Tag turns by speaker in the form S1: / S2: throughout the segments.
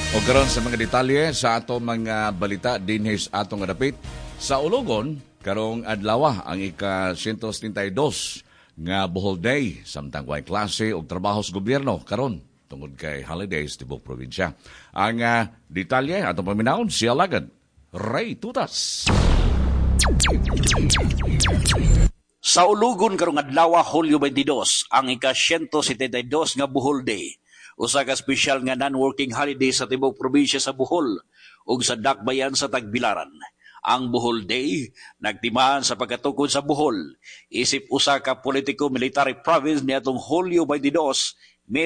S1: O karon sa mga detalye sa atong mga balita dinhi sa atong dapit sa Ulugon karong adlaw ang ika-132 nga Bohol Day samtang way klase og trabaho sa gobyerno karon tungod kay holidays tibok probinsya. Ang detalye atong paminawon si Alagad Ray Tutas.
S2: Sa Ulugon karong adlaw Hulyo 22 ang ika-172 nga Bohol Day. Usa ka espesyal nga non-working holiday sa tibok probinsya sa Bohol ug sa dakbayan sa Tagbilaran. Ang Bohol Day nagtimaan sa pagkatukod sa Bohol isip usa ka politiko-military province niadtong Hulyo 22,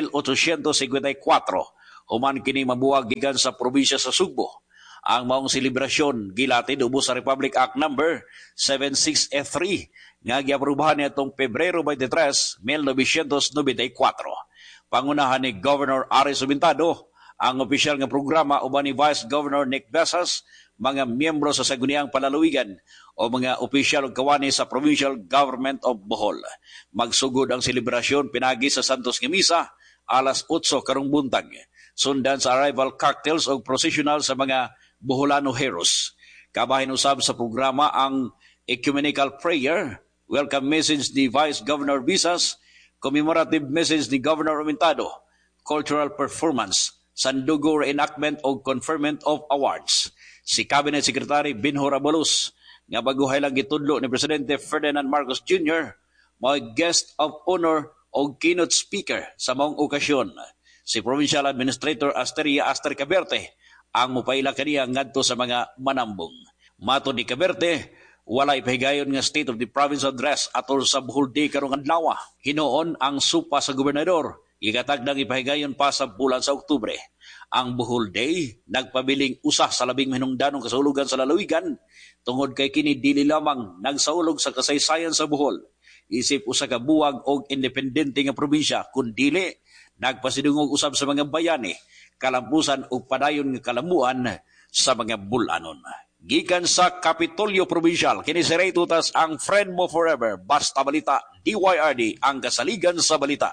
S2: 1854 human kini mabuwag gikan sa probinsya sa Sugbo. Ang maong selebrasyon gilatid ubos sa Republic Act number 7683 nga giaprubahan niadtong Pebrero 23, 1994. Pangunahan ni Governor Aris Subintado, ang opisyal nga programa uban ni Vice Governor Nick Besas, mga miyembro sa Saguniang Palaluigan o mga opisyal ug kawani sa Provincial Government of Bohol. Magsugod ang selebrasyon pinagi sa Santos nga Misa alas 8 karong buntag. Sundan sa arrival cocktails o processional sa mga Boholano heroes. Kabahin usab sa programa ang ecumenical prayer, welcome message ni Vice Governor Visas, commemorative message ni Governor Umentado, cultural performance, sandugo reenactment o conferment of awards. Si Cabinet Secretary Binho Rabalos, nga baguhay lang gitudlo ni Presidente Ferdinand Marcos Jr., may guest of honor o keynote speaker sa maong okasyon. Si Provincial Administrator Asteria Aster Caberte, ang mupaila kaniya ngadto sa mga manambong. Mato ni Caberte, wala ipahigayon nga State of the Province address atol sa Bohol Day karong adlaw. Hinoon ang supa sa gobernador. Igatagdang ipahigayon pa sa bulan sa Oktubre. Ang Bohol Day nagpabiling usa sa labing hinungdanong kasaulogan sa lalawigan tungod kay kini dili lamang nagsaulog sa kasaysayan sa Bohol. Isip usa ka buwag og independente nga probinsya kundili nagpasidungog usab sa mga bayani, kalampusan ug padayon nga kalamuan sa mga bulanon. Gikan sa Kapitolyo Provincial, kini si Ray Tutas, ang friend mo forever. Basta Balita, DYRD, ang kasaligan sa balita.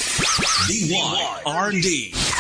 S3: DYRD.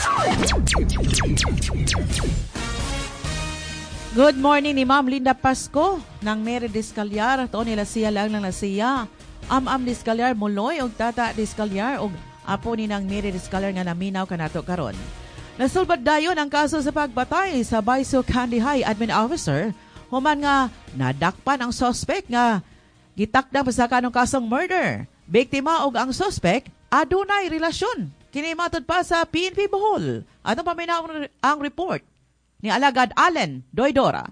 S4: Good morning ni Ma'am Linda Pasco ng Mary Discalyar. Ito nila siya lang ng nasiya. Am Discalyar Muloy og Tata Discalyar og apo ni ng Mary Discalyar nga naminaw kanato karon. Nasulbad dayon ang kaso sa pagbatay sa Baiso Candy High Admin Officer human nga nadakpan ang suspect nga gitakdang sa kanong kasong murder. Biktima og ang suspect adunay relasyon. Kini matud pa sa PNP Bohol. Atong paminaw ang report ni Alagad Allen Doydora.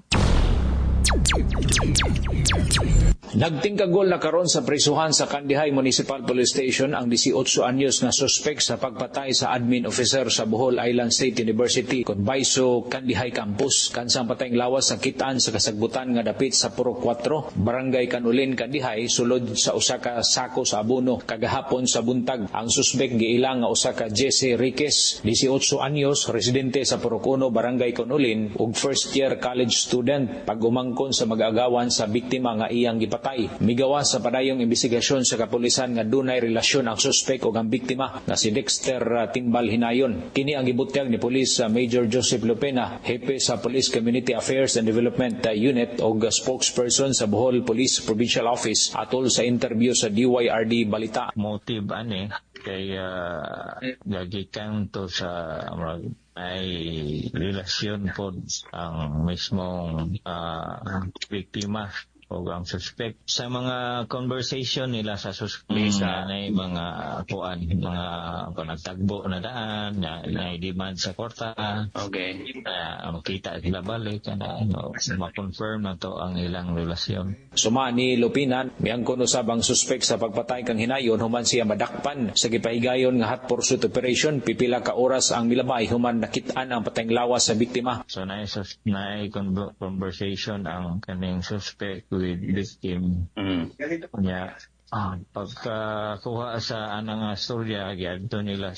S5: Nagtingkagol na karon sa prisuhan sa Kandihay Municipal Police Station ang 18 anyos na suspect sa pagpatay sa admin officer sa Bohol Island State University Conbaiso Kandihay Campus. Kansang patayng lawas sa kitaan sa kasagbutan nga dapit sa Purok 4, Barangay Kanulin, Kandihay, sulod sa usa ka sako sa abono kagahapon sa buntag. Ang suspect giilang nga usa ka Jesse Riquez, 18 anyos, residente sa Purok 1, Barangay Kanulin ug first year college student pag-umangkon sa mag-agawan sa biktima nga iyang gipatay. Migawas sa padayong imbestigasyon sa kapulisan nga dunay relasyon ang suspect ug ang biktima nga si Dexter Timbal Hinayon. Kini ang gibutyag ni Police Major Joseph Lupena, hepe sa Police Community Affairs and Development Unit ug spokesperson sa Bohol Police Provincial Office atol sa interview sa DYRD Balita.
S6: Motive ani kay gagikan to sa ay relasyon po ang mismong biktima o ang suspect sa mga conversation nila sa suspect na mga kuan mga nagtagbo na daan na demand sa korta. Okay. Makita sila balik na ma-confirm na to ang ilang relasyon.
S5: Suma ni Lupinan, miangkon usab ang suspect sa pagpatay kang Hinayon human siya madakpan sa gipahigayon nga hot pursuit operation. Pipila ka oras ang milabay human nakit-an ang patayng lawas sa biktima.
S6: So na conversation ang kaning suspect with victim. Pagkakuha sa anang storya, giadto nila sa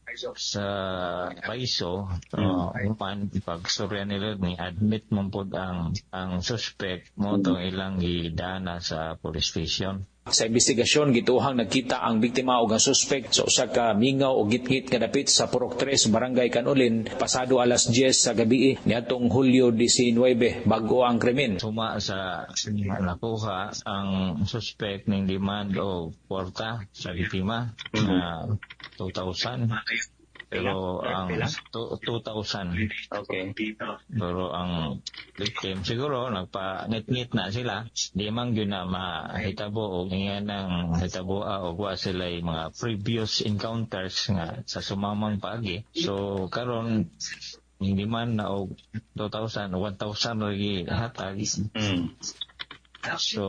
S6: sa Baiso, uman pag-storya nila ni admit mo po ang suspect mo itong ilang gidana sa police station.
S5: Sa investigasyon, gituhang nagkita ang biktima o ang suspect sa usa ka mingaw o gitgit kadapit sa Purok 3, Barangay Canolin, pasado alas 10 sa gabi niadtong Hulyo 19, bago ang krimen.
S6: Suma sa nakuha ang suspect ng demand o kwarta sa biktima na 2,000. Pero ang 2,000.
S2: Okay.
S6: Pero ang victim siguro nagpa-ngit-ngit na sila. Di man yun na mahitabo o ngayon ng hitabo o wa sila mga previous encounters nga sa sumamang paagi. So karon hindi man na og 2,000 o 1,000 lagi hatag. So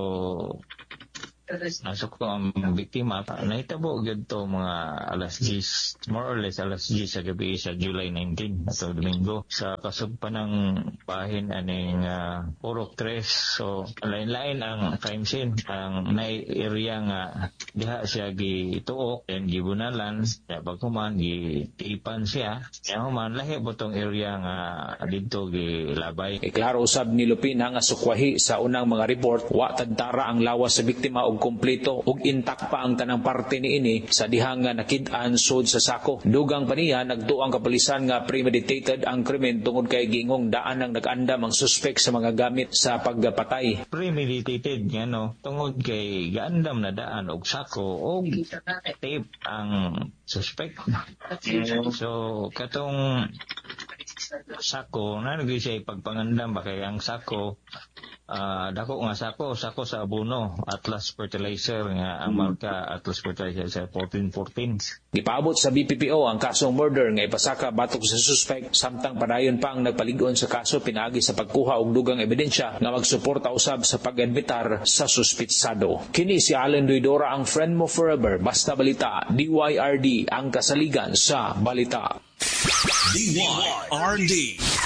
S6: nasok ko ang biktima, nahitabo gyud to mga alas 10, more or less alas 10 sa gabi sa July 19 ato Domingo sa kasugpan ng bahin aning Purok 3. So lain-lain ang crime scene, ang area nga diha siya gituok and gibunalan ya pagkuman gitipan siya ya human lahi butong area nga didto gilabay.
S5: Klaro usab ni Lupina nga sukwahi sa unang mga report, wa tagtara ang lawas sa biktima og kompleto ug intact pa ang tanang parte niini sa dihang nga nakid-an sud sa sako. Dugang pa niya nagduang kapulisan nga premeditated ang krimen tungod kay giingong daan ang nag-andam ang suspect sa mga gamit sa pagpatay.
S6: Premeditated nga no, tungod kay gaandam na daan og sako og tape ang suspect. So katong sako na nagdi siya pagpangandam ba kay ang sako dako nga sako sa abono Atlas Fertilizer nga ang marka Atlas Fertilizer sa 1414.
S5: Gipaabot sa BPPO ang kasong murder nga ipasaka batok sa suspect, samtang padayon pa ang nagpalig-on sa kaso pinaagi sa pagkuha og dugang ebidensya nga magsuporta usab sa pag-admitar sa suspitsado. Kini si Allen Duidora, ang friend mo forever, basta balita, DYRD ang kasaligan sa balita.
S3: DYRD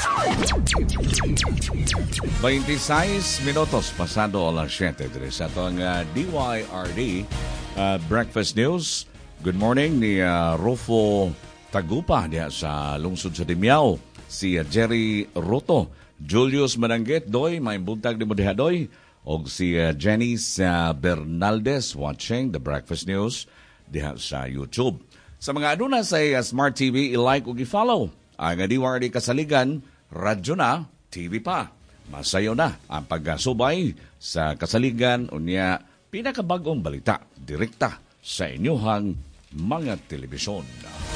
S1: 26 minutos pasado alas 7 dire sa atong DYRD Breakfast News. Good morning ni Rufo Tagupa diha sa lungsod sa Dimiao, si Jerry Roto, Julius Mananggit doy may buntag ni mo diha doy, og si Jenny Bernaldez watching the Breakfast News diha sa YouTube. Sa mga aduna sa Smart TV, i-like ug i-follow ang DYRD kasaligan, radyo na, TV pa. Masayo na ang paggasubay sa kasaligan unya pinakabagong balita direkta sa inyuhang mga telebisyon.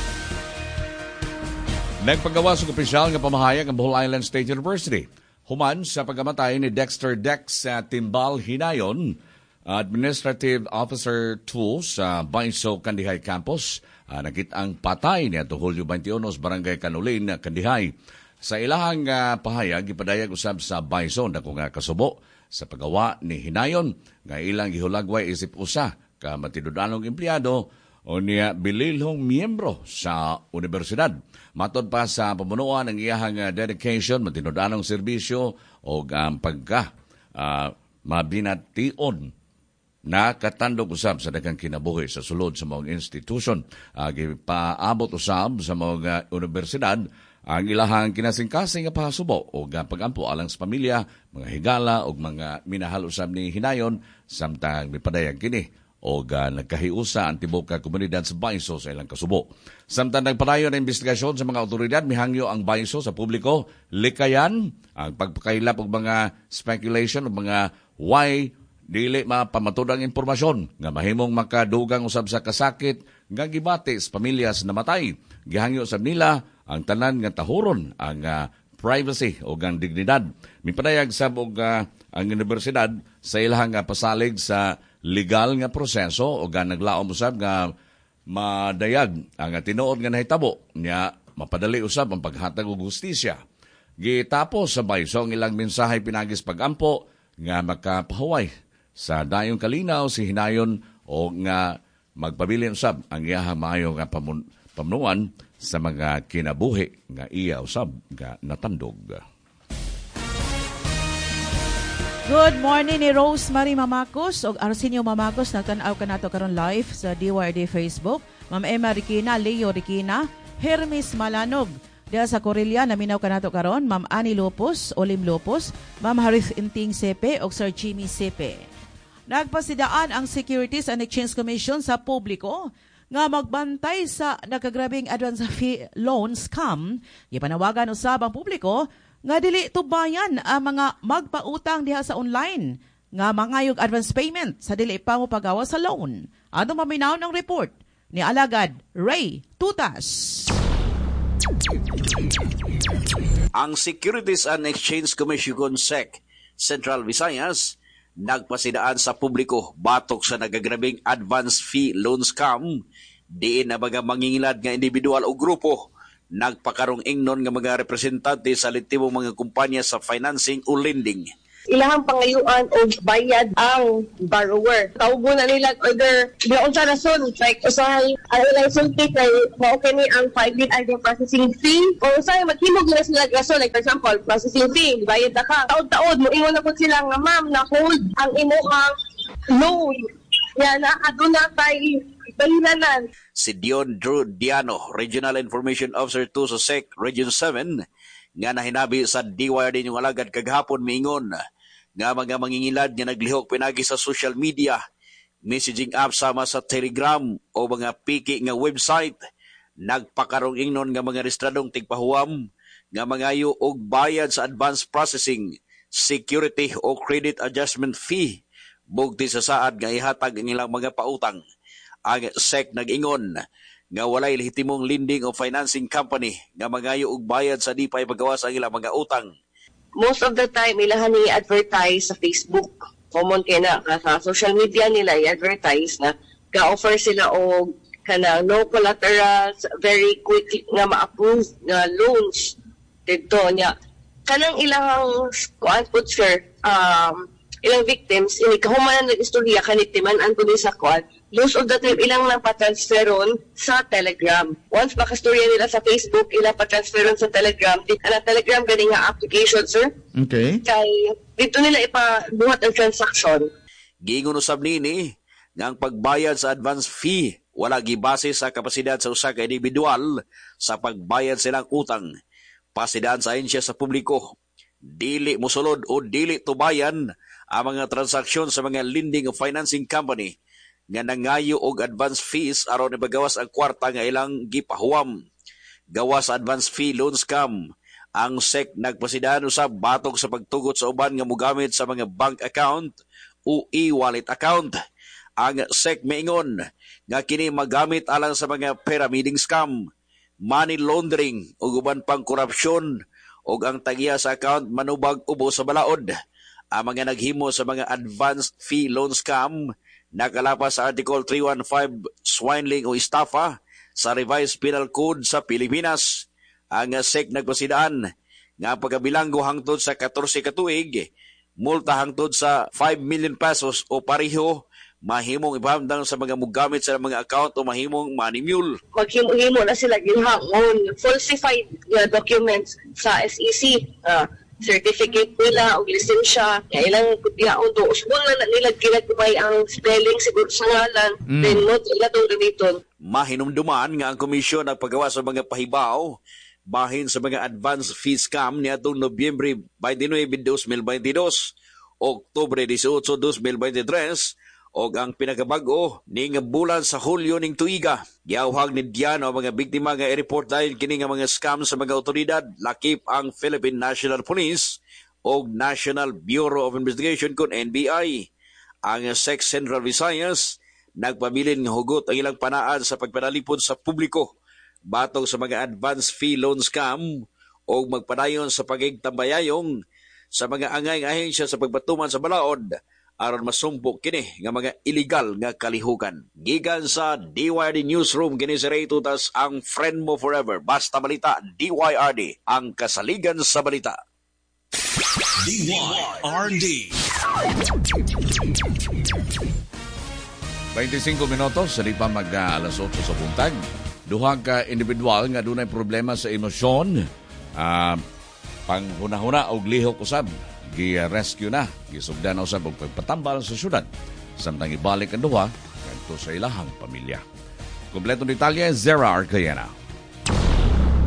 S1: Nagpagawas ng opisyal nga pamahayag ang Bohol Island State University human sa pagkamatay ni Dexter Dex sa Timbal Hinayon, Administrative Officer 2 sa Baiso Kandihay Campus. Nakitang patay niya to Hulyo 21 Barangay Canolin, Kandihay. Sa ilahang pahayag, ipadayag usab sa Baiso na kung kasubo sa paggawa ni Hinayon nga ilang gihulagway isip usa ka matinudanong empleyado o niya bililhong miyembro sa universidad. Matod pa sa pamunuan ang iyahang dedication, matinudanong serbisyo o ang mabination na katandog usab sa daghang kinabuhi sa sulod sa mga institution. Gipaabot usab sa mga universidad ang ilahang kinasingkasing nga pahasubo o pagampo alang sa pamilya, mga higala o mga minahal usab ni Hinayon, samtang mipadayag kini o nagkahiusa ang tibok ka komunidad sa Baiso sa ilang kasubo. Samtang nagpadayon ang investigasyon sa mga otoridad, mihangyo ang Baiso sa publiko, likayan ang pagpakailap og mga speculation o mga why dili mapamatudang impormasyon nga mahimong makadugang usab sa kasakit nga gibati sa pamilyas namatay. Gihangyo usab nila ang tanan nga tahuron ang privacy o ang dignidad. Mipadayag sab og ang universidad sa ilahang pasalig sa legal nga proseso o naglaom usab nga madayag ang tinuod nga nahitabo nya mapadali usab ang paghatag og hustisya. Gitapos sa Baiso ang ilang mensahe pinagis pagampo nga makapahuway sa dayong kalinaw si Hinayon o nga magpabilin usab ang iyahang maayo nga pamunuan sa mga kinabuhi nga iya usab nga natandog.
S4: Good morning ni Rosemary Mamakos o Arsenio Mamakos. Nagtanaw ka nato karon live sa DYRD Facebook. Ma'am Emma Rikina, Leo Rikina, Hermes Malanog. Diya sa Corelia, naminaw ka nato karon, Ma'am Annie Lopos, Olim Lopos, Ma'am Harith Inting Sepe, o Sir Jimmy Sepe. Nagpasidaan ang Securities and Exchange Commission sa publiko nga magbantay sa nakagrabing advance fee loan scam. Gipanawagan usab ang publiko nga dili tubayan ang mga magpautang diha sa online nga mangayog advance payment sa dili pa mo pagawa sa loan. Atong maminaw ng report ni Alagad Ray Tutas.
S2: Ang Securities and Exchange Commission SEC Central Visayas nagpasidaan sa publiko batok sa nagagrabing advance fee loan scam diin na mga mangingilad nga individual o grupo nagpakarong ingnon nga mga representante sa litibong mga kumpanya sa financing o lending.
S3: Ilahang pangayuan o bayad ang borrower. Tawgo na nila order diyon sa rason like usahay ang ilang sulti kay mao kini ang 5-bit ID processing fee o usahay maghimog na sila rason like for example processing fee bayad na ka taod-taod mo ingon na pud sila nga ma'am na hold ang imong loan yan na aduna tay bahilanan.
S2: Si Dion Drew Diano, Regional Information Officer 2 sa SEC Region 7 nga nahinabi sa DYRD yung alagad kaghapon miingon nga mga mangingilad nga naglihok pinagi sa social media, messaging app sama sa Telegram o mga piki nga website, nagpakarong ingnon nga mga restradong tigpahuam nga mangayo og bayad sa advance processing, security o credit adjustment fee, bugti sa saad nga ihatag ang ilang mga pautang. Ang SEC nag-ingon nga walay lehitimong lending o financing company nga mangayo og bayad sa di pa ipagawas ang ilang mga utang.
S3: Most of the time, ilahan ni advertise sa Facebook. Common kaya na sa social media nila i-advertise na ka-offer sila o kana no collaterals, very quick nga ma-approve nga loans. Dito niya. Kanang ilang kuan po sir, ilang victims, inikahumanan ng istorya kanitiman-an po din sa kuan. Most of the time, ilang nang patransferon sa Telegram. Once makastorya nila sa Facebook, ilang patransferon sa Telegram. Ang Telegram ganing nga application, sir.
S1: Okay.
S3: Kay dito nila ipabuhat ang transaction.
S2: Giingon usab nini nga ang pagbayad sa advance fee wala gibase sa kapasidad sa usa ka individual sa pagbayad silang utang. Pasidaan sa ahensya sa publiko. Dili mosulod o dili tubayan ang mga transaksyon sa mga lending o financing company nga nangayo og advance fees aron ibagawas ang kwarta nga ilang gipahuwam. Gawas sa advance fee loan scam, ang SEC nagpasidaan usab batok sa pagtugot sa uban nga mogamit sa mga bank account o e-wallet account. Ang SEC maingon nga kini magamit alang sa mga pyramiding scam, money laundering ug uban pang korupsyon ug ang tagiya sa account manubag ubos sa balaod. Ang mga naghimo sa mga advance fee loan scam nakalapas sa Article 315 swindling o estafa sa Revised Penal Code sa Pilipinas. Ang SEC nagpasidaan nga pagkabilanggo hangtod sa 14 ka tuig, multa hangtod sa 5 million pesos o pareho, mahimong ipahamdang sa mga mugamit sa mga account o mahimong money mule.
S3: Maghimo na sila ginhangon falsified documents sa SEC. Certificate nila o lisensya, kailang kupihaon to. Usbon na nila kinagpapay ang spelling siguro sa ngalan, then not ila itong gamiton.
S2: Mahinumduman nga ang komisyon nagpagawa sa mga pahibaw bahin sa mga advance fee scam niadtong Nobyembre 29, 2022, Oktubre 18, 2023, o ang pinakabag-o ning bulan sa Hulyo ning tuiga. Giawhag ni Diano ang mga biktima nga i-report dahil kini nga mga scam sa mga otoridad, lakip ang Philippine National Police o National Bureau of Investigation kun NBI. Ang SEC Central Visayas nagpabilin nga hugot ang ilang panaan sa pagpanalipod sa publiko batong sa mga advance fee loan scam o magpadayon sa pagigtambayayong sa mga angay ahensya sa pagbatuman sa balaod aron masumpok kini nga mga illegal nga kalihukan. Gikan sa DYRD Newsroom kini si Ray Tutas, ang friend mo forever. Basta balita, DYRD, ang kasaligan sa balita.
S7: DYRD.
S1: 25 minutos, sa di pa mag-alas 8 sa buntag. Duhang ka individual nga dunay problema sa emosyon, panghuna-huna o lihok usab. Gi-rescue na, gisugdan na usab og pagpatambal sa syudad. Samtang ibalik ang duha, kanto sa ilahang pamilya. Kompletong detalye, Zera Arcayena.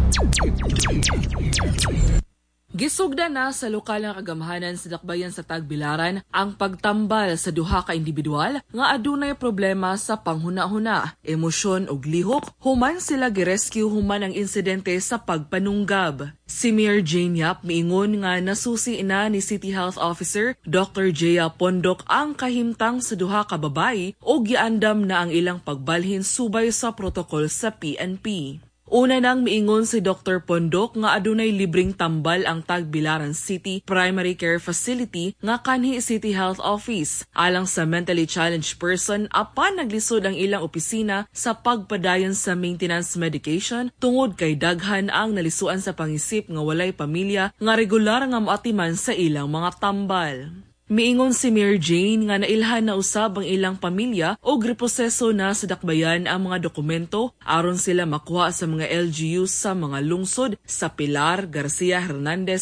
S7: Gisugda na sa lokal nga kagamhanan sa dakbayan sa Tagbilaran ang pagtambal sa duha ka individual nga adunay problema sa panghuna-huna, emosyon ug lihok human sila girescue human ang insidente sa pagpanunggab. Si Mayor Jane Yap miingon nga nasusi na ni City Health Officer Dr. Jaya Pondok ang kahimtang sa duha ka babayi ug giandam na ang ilang pagbalhin subay sa protokol sa PNP. Una nang miingon si Dr. Pondok nga adunay libreng tambal ang Tagbilaran City Primary Care Facility nga kanhi City Health Office alang sa mentally challenged person apan naglisod ang ilang opisina sa pagpadayon sa maintenance medication tungod kay daghan ang nalisuan sa pangisip nga walay pamilya nga regular nga moatiman sa ilang mga tambal. Miingon si Mayor Jane nga nailhan na usab ang ilang pamilya o reproseso na sa dakbayan ang mga dokumento aron sila makuha sa mga LGUs sa mga lungsod sa Pilar, Garcia, Hernandez,